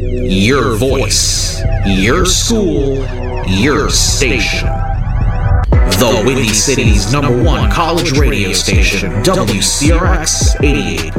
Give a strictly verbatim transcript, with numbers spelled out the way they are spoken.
Your voice, your school, your station. The Windy City's number one college radio station, W C R X eighty-eight